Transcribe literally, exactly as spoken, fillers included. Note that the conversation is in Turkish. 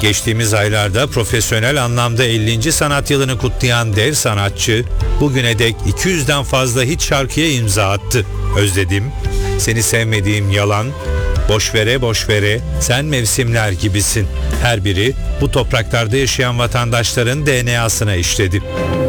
Geçtiğimiz aylarda profesyonel anlamda ellinci sanat yılını kutlayan dev sanatçı, bugüne dek iki yüzden fazla hit şarkıya imza attı. Özledim, Seni Sevmediğim Yalan, Boşvere Boşvere, Sen Mevsimler gibisin. Her biri bu topraklarda yaşayan vatandaşların D N A'sına işledi.